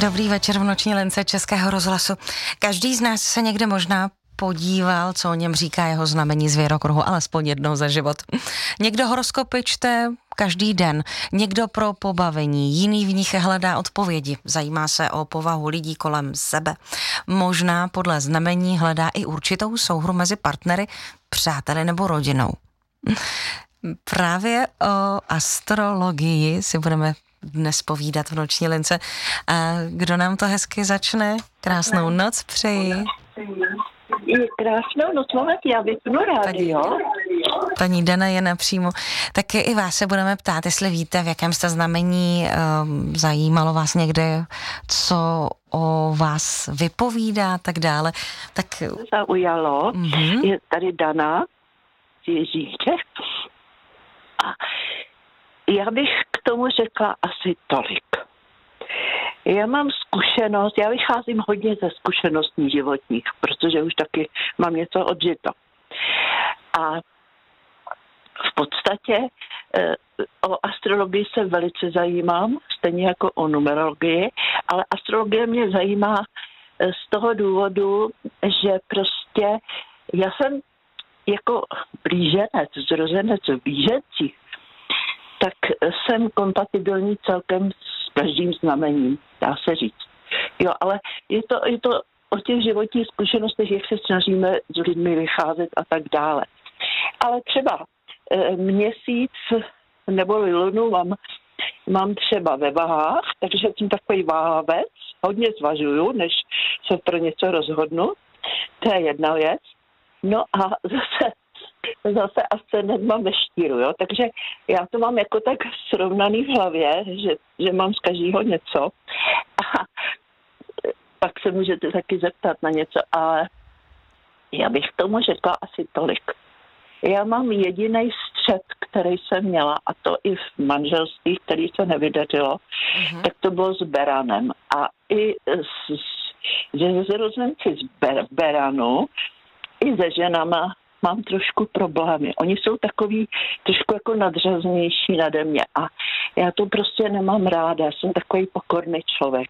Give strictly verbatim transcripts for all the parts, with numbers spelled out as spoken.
Dobrý večer v noční lince Českého rozhlasu. Každý z nás se někde možná podíval, co o něm říká jeho znamení zvěrokruhu, alespoň jednou za život. Někdo horoskopy čte každý den, někdo pro pobavení, jiný v nich hledá odpovědi, zajímá se o povahu lidí kolem sebe. Možná podle znamení hledá i určitou souhru mezi partnery, přáteli nebo rodinou. Právě o astrologii si budeme dnes povídat v noční lince. A kdo nám to hezky začne? Krásnou noc přeji. Krásnou noc, moment, já vypnu rádio. Paní Dana je napřímo. Tak i vás se budeme ptát, jestli víte, v jakém jste znamení, um, zajímalo vás někde, co o vás vypovídá, tak dále. Tak zaujalo, mm-hmm. Je tady Dana Ježíče. A já bych k tomu řekla asi tolik. Já mám zkušenost, já vycházím hodně ze zkušeností životních, protože už taky mám něco odžito. A v podstatě e, o astrologii se velice zajímám, stejně jako o numerologii, ale astrologie mě zajímá z toho důvodu, že prostě já jsem jako blíženec, zrozenec v blížencích, tak jsem kompatibilní celkem s každým znamením, dá se říct. Jo, ale je to, je to o těch životních zkušenostech, jak se snažíme s lidmi vycházet a tak dále. Ale třeba e, měsíc nebo lunu mám, mám třeba ve vahách, takže jsem takový váhavec, hodně zvažuju, než se pro něco rozhodnu. To je jedna věc. No a zase Zase ascendent mám ve štíru, jo, takže já to mám jako tak srovnaný v hlavě, že, že mám z každého něco a pak se můžete taky zeptat na něco, ale já bych tomu řekla asi tolik. Já mám jediný střet, který jsem měla, a to i v manželství, který se nevydařilo, mm-hmm. tak to bylo s beranem a i s, se zrozenci z ber, beranu, i se ženama mám trošku problémy. Oni jsou takový trošku jako nadřaznější nade mě a já to prostě nemám ráda. Jsem takový pokorný člověk.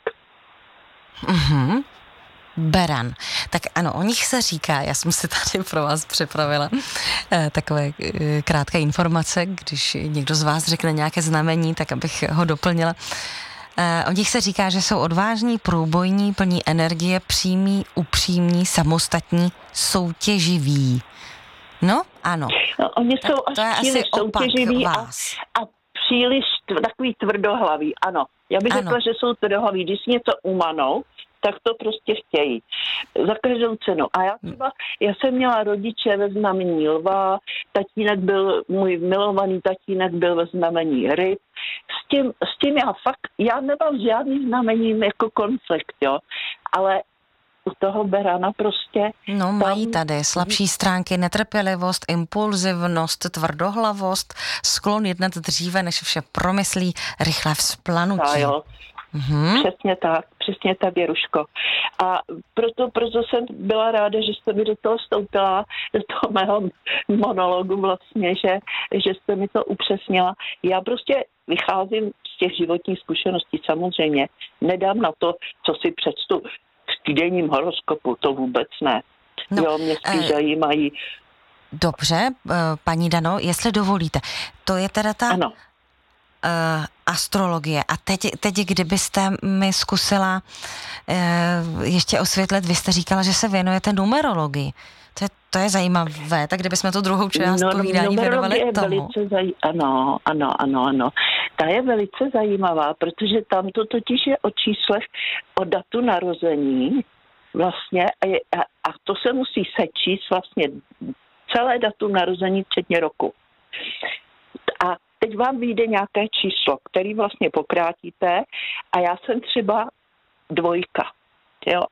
Mhm. Beran. Tak ano, o nich se říká, já jsem si tady pro vás připravila eh, takové eh, krátké informace, když někdo z vás řekne nějaké znamení, tak abych ho doplnila. Eh, o nich se říká, že jsou odvážní, průbojní, plní energie, přímí, upřímní, samostatní, soutěživí. No, ano. No, oni tak jsou až příliš soutěživí a, a příliš tv, takový tvrdohlaví, ano. Já bych ano. řekla, že jsou tvrdohlaví. Když si něco umanou, tak to prostě chtějí. Za každou cenu. A já třeba, já jsem měla rodiče ve znamení lva, tatínek byl, můj milovaný tatínek byl ve znamení ryb. S tím, s tím já fakt, já nemám žádný znamení jako konflikt, jo. Ale u toho berana prostě... No tam mají tady slabší stránky, netrpělivost, impulzivnost, tvrdohlavost, sklon jednat dříve, než vše promyslí, rychlé vzplanutí. A jo, mm-hmm. přesně tak, přesně tak, Věruško. A proto, proto jsem byla ráda, že jste mi do toho vstoupila, do toho mého monologu vlastně, že, že jste mi to upřesnila. Já prostě vycházím z těch životních zkušeností, samozřejmě. Nedám na to, co si přečtu v týdenním horoskopu, to vůbec ne. No, jo, mě spíš eh, zajímají. Dobře, paní Dano, jestli dovolíte, to je teda ta ano. Uh, astrologie. A teď, teď, kdybyste mi zkusila uh, ještě osvětlit, vy jste říkala, že se věnujete numerologii. To je, to je zajímavé, tak kdybychom tu druhou část no, povídání věnovali tomu. Velice zaj... Ano, ano, ano, ano. Ta je velice zajímavá, protože tam to totiž je o číslech, o datu narození vlastně a, je, a, a to se musí sečíst vlastně celé datum narození včetně roku. A teď vám vyjde nějaké číslo, který vlastně pokrátíte a já jsem třeba dvojka. Jo?